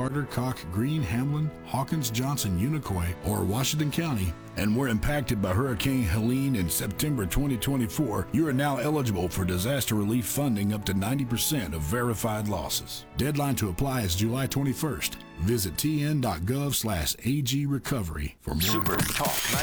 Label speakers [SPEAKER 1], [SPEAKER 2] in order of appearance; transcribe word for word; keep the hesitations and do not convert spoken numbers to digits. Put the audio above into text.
[SPEAKER 1] Carter, Koch, Greene, Hamlin, Hawkins, Johnson, Unicoi, or Washington County, and were impacted by Hurricane Helene in September twenty twenty-four, you are now eligible for disaster relief funding up to ninety percent of verified losses. Deadline to apply is July twenty-first. Visit tn.gov slash agrecovery for more.
[SPEAKER 2] Super Talk